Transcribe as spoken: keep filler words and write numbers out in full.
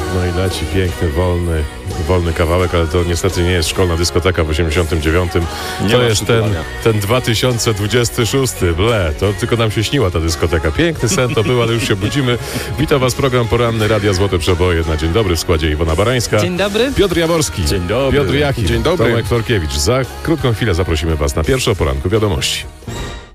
no i leci piękny, wolny, wolny kawałek, ale to niestety nie jest szkolna dyskoteka w osiemdziesiątym dziewiątym. To jest ten, ten dwa tysiące dwudziesty szósty. Ble, to tylko nam się śniła ta dyskoteka. Piękny sen to był, ale już się budzimy. Witam was, program poranny Radia Złote Przeboje. Na dzień dobry w składzie Iwona Barańska. Dzień dobry. Piotr Jaworski. Dzień dobry. Piotr Jaki. Dzień dobry. Tomek Tworkiewicz. Za krótką chwilę zaprosimy was na pierwsze o poranku wiadomości.